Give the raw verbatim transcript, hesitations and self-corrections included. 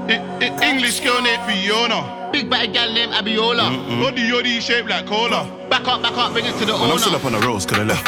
I- I- English girl named Fiona. Big bad gal named Abiola. Body yoddy shaped like cola. Back up, back up, bring it to the When I'm owner. still up on the roads, could I left